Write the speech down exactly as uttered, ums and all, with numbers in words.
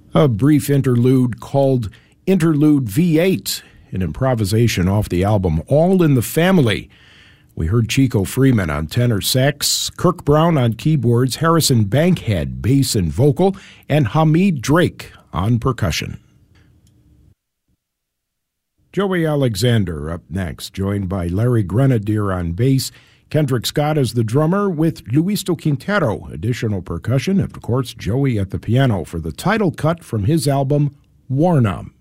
A brief interlude called Interlude V eight, an improvisation off the album All in the Family. We heard Chico Freeman on tenor sax, Kirk Brown on keyboards, Harrison Bankhead bass and vocal, and Hamid Drake on percussion. Joey Alexander up next, joined by Larry Grenadier on bass, Kendrick Scott as the drummer, with Luisto Quintero, additional percussion, and of course Joey at the piano for the title cut from his album, Warnum.